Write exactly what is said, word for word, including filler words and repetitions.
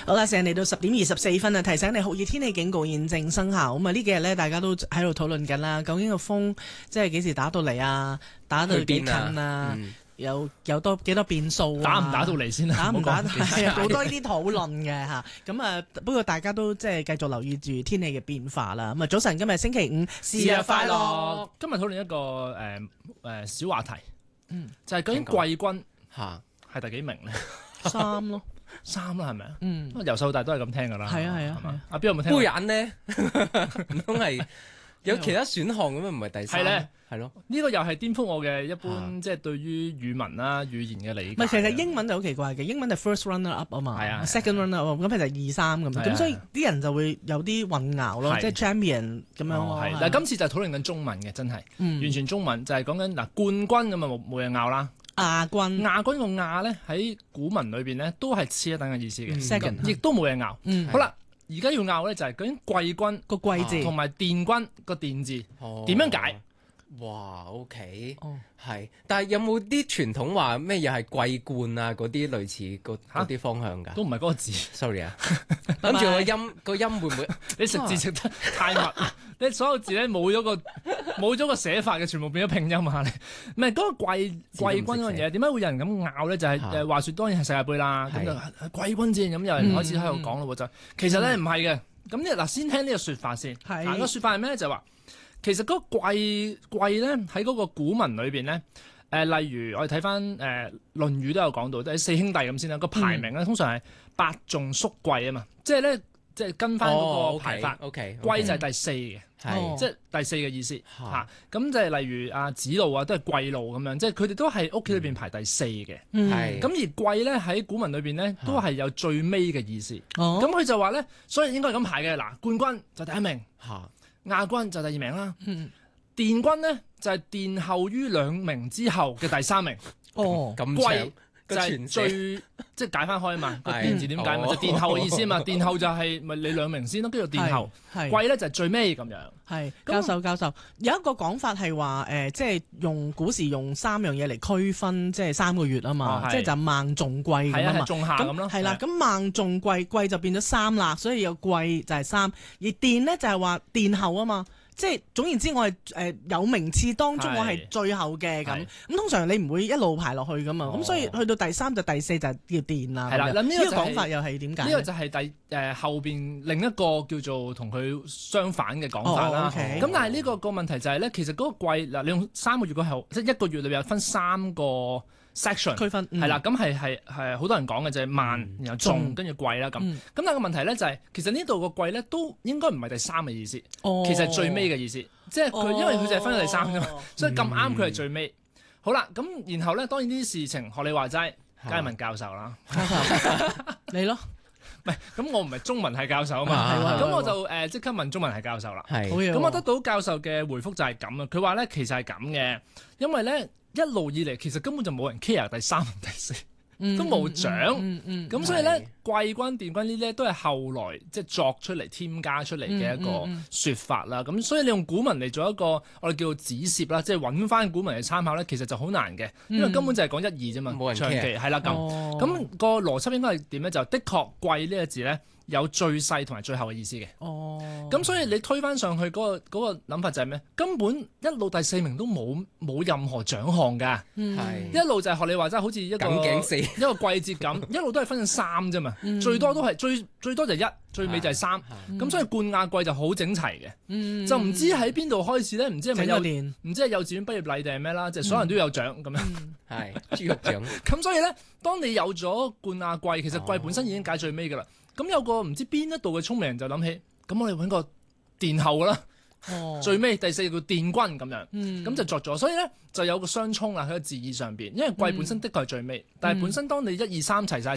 好啦，成日嚟到十點二十四分啊，提醒你酷熱天氣警告現正生效。咁啊，呢幾日咧，大家都喺度討論緊啦，究竟個風即係幾時打到嚟啊？打到幾近啊？嗯、有有多幾多變數啊？ 打唔打到嚟先啊？ 打唔打到係好多呢啲討論嘅嚇。咁啊，不過大家都即係繼續留意住天氣嘅變化啦。咁啊，早晨，今日星期五， 是日快樂。今日討論一個誒誒、呃呃、小話題，嗯，就係究竟季軍嚇係第幾名咧？ 三咯。 三啦，係咪啊？ 嗯， 由細到大都係咁聽噶啦。 係啊係啊，係嘛？ 阿邊有冇聽？ 不然呢？唔通係有其他選項咁樣？唔係第三？ 係咧， 係咯。 呢個又係顛覆我嘅一般即係對於語文啦、語言嘅理解。 唔係，其實英文就好奇怪嘅，英文係 first runner up 啊嘛， 係啊 ，second runner up 咁其實二三咁，咁所以啲人就會有啲混淆咯，即係 champion 咁樣咯。 係，但係今次就討論緊中文嘅，真係完全中文就係講緊嗱冠軍咁啊，冇冇嘢拗啦。亞軍，亞軍個亞咧喺古文裏邊咧都係次一等嘅意思嘅 ，second 亦都冇嘢拗。好啦，而家要拗咧就係究竟季軍個季字同埋殿軍個殿字點樣解？ 哇，OK，係，但係有冇啲傳統話咩又係季冠啊嗰啲類似嗰啲方向㗎？ 都唔係嗰個字 ，sorry 啊，諗住個音個音會唔會？ 你食字食得太密，你所有字咧冇咗個冇咗個寫法嘅，全部變咗拼音啊！你唔係嗰個季季軍嗰樣嘢，點解會有人咁拗咧？就係誒話説當然係世界盃啦，咁就季軍戰咁有人開始喺度講咯喎，就其實咧唔係嘅。咁咧嗱，先聽呢個説法先。係個説法係咩咧？就係話。其實嗰個季季咧喺嗰個古文裏邊咧，誒、呃、例如我哋睇翻誒《論語》都有講到，即係四兄弟咁先啦。個排名咧、嗯、通常係伯仲叔季啊嘛，即係咧即係跟翻嗰個排法。 O K， 季就係第四嘅， 係即係第四嘅意思嚇。咁就係例如阿子路啊，都係季路咁樣，即係佢哋都係屋企裏邊排第四嘅。係咁、嗯、而季咧喺古文裏邊咧都係有最尾嘅意思。咁佢、哦、就話咧，所以應該係咁排嘅。嗱，冠軍就第一名嚇。亞軍就第二名啦，殿軍呢就係殿後於兩名之後嘅第三名。 哦，咁季就係最即係解翻開啊嘛，個殿字點解嘛？就殿後嘅意思啊嘛，殿後就係咪你兩名先咯，跟住殿後。季咧就係最尾咁樣。係教授教授有一個講法係話誒，即係用古時用三樣嘢嚟區分，即係三個月啊嘛，即係就孟仲季咁啊嘛。 仲夏咁咯。 係啦，咁孟仲季季就變咗三啦，所以有季就係三，而殿咧就係話殿後啊嘛。即係總言之，我係誒、呃、有名次當中，我係最後嘅咁。咁通常你唔會一路排落去噶嘛。咁、哦、所以去到第三就第四就叫殿啦。係啦，咁呢個講法又係點解？ 呢個就係第誒、呃、後邊另一個叫做同佢相反嘅講法啦。咁、哦 okay、但係呢個個問題就係、是、咧，其實嗰個季嗱，你用三個月嗰後，即係一個月裏邊有分三個。section 區分係啦，咁係係係好多人講嘅就係孟，然後仲跟住季啦咁。咁但係個問題咧就係，其實呢度個季咧都應該唔係第三嘅意思，其實係最尾嘅意思。即係佢因為佢就係分咗第三㗎嘛，所以咁啱佢係最尾。好啦，咁然後咧當然呢啲事情學你話齋，梗係問教授啦。 你咯， 唔係咁我唔係中文系教授啊嘛，咁我就誒即刻問中文系教授啦。咁我得到教授嘅回覆就係咁啊，佢話咧其實係咁嘅，因為咧。一路以嚟其實根本就冇人 care 第三同第四，嗯、都冇獎，咁、嗯嗯嗯、所以咧季軍、殿軍呢啲都係後來即係作出嚟、添加出嚟嘅一個説法啦。咁、嗯嗯嗯、所以你用古文嚟做一個我哋叫做指涉啦，即係揾翻古文嚟參考咧，其實就好難嘅，因為根本就係講一二啫嘛，冇、嗯、人長期係啦咁。咁、哦、個邏輯應該係點咧？就的確季呢個字咧。有最細同埋最後嘅意思嘅，哦，咁所以你推返上去嗰、嗰個嗰、嗰個諗法就係咩？根本一路第四名都冇冇任何獎項㗎，係、嗯、一路就係學你話齋，好似一個一個季節咁，一路都係分咗三啫嘛，嗯、最多都係最最多就係一，最尾就係三，咁、嗯、所以冠亞季就好整齊嘅，嗯、就唔知喺邊度開始咧？唔知係咪幼唔知係幼稚園畢業禮定係咩啦？即係所有人都有獎咁樣， 係豬肉獎。 咁所以咧，當你有咗冠亞季，其實季本身已經解最尾㗎啦。咁有個唔知邊一度嘅聰明人就諗起，咁我哋揾個殿後啦，哦、最尾第四個殿軍咁樣，咁、嗯、就作咗，所以咧就有個相沖啦喺個字義上邊，因為季本身的確係最尾，嗯、但係本身當你一二三齊晒。